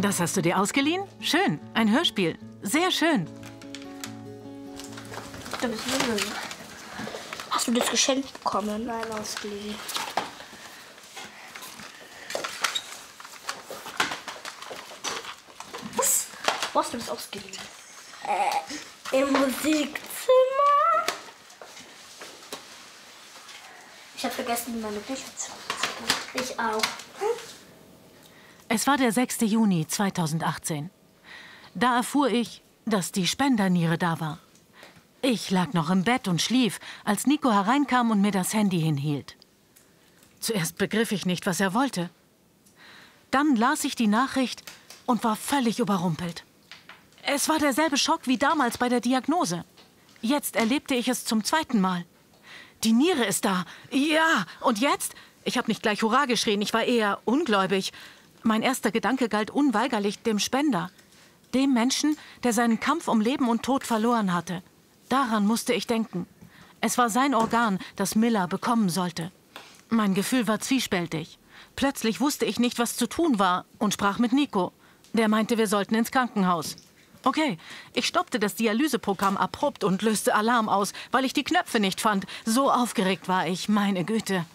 Das hast du dir ausgeliehen? Schön. Ein Hörspiel. Sehr schön. Du bist Löwe. Hast du das geschenkt bekommen? Nein, ausgeliehen. Was? Wo hast du das ausgeliehen? Im Musikzimmer. Ich habe vergessen, meine Bücher zu packen. Ich auch. Es war der 6. Juni 2018. Da erfuhr ich, dass die Spenderniere da war. Ich lag noch im Bett und schlief, als Nico hereinkam und mir das Handy hinhielt. Zuerst begriff ich nicht, was er wollte. Dann las ich die Nachricht und war völlig überrumpelt. Es war derselbe Schock wie damals bei der Diagnose. Jetzt erlebte ich es zum 2. Mal. Die Niere ist da. Ja, und jetzt? Ich habe nicht gleich Hurra geschrien, ich war eher ungläubig. Mein erster Gedanke galt unweigerlich dem Spender. Dem Menschen, der seinen Kampf um Leben und Tod verloren hatte. Daran musste ich denken. Es war sein Organ, das Miller bekommen sollte. Mein Gefühl war zwiespältig. Plötzlich wusste ich nicht, was zu tun war und sprach mit Nico. Der meinte, wir sollten ins Krankenhaus. Okay, ich stoppte das Dialyseprogramm abrupt und löste Alarm aus, weil ich die Knöpfe nicht fand. So aufgeregt war ich, meine Güte.